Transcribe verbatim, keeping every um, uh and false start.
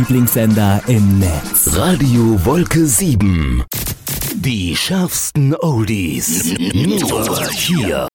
Lieblingssender im Netz. Radio Wolke sieben. Die schärfsten Oldies. Nur hier.